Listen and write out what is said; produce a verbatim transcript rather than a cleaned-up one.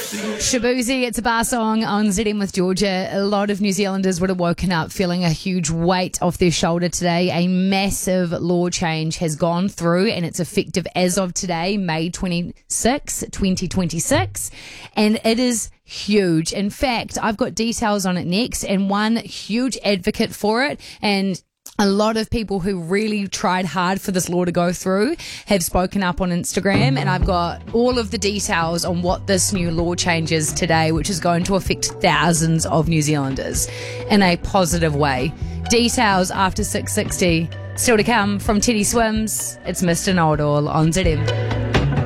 Shabuzi, it's a bar song on Z M with Georgia. A lot of New Zealanders would have woken up feeling a huge weight off their shoulder today. A massive law change has gone through and it's effective as of today, May twenty-sixth, twenty twenty-six. And it is huge. In fact, I've got details on it next, and one huge advocate for it, and a lot of people who really tried hard for this law to go through have spoken up on Instagram, and I've got all of the details on what this new law change is today, which is going to affect thousands of New Zealanders in a positive way. Details after six sixty. Still to come from Teddy Swims. It's Mister Know-It-All on Z M.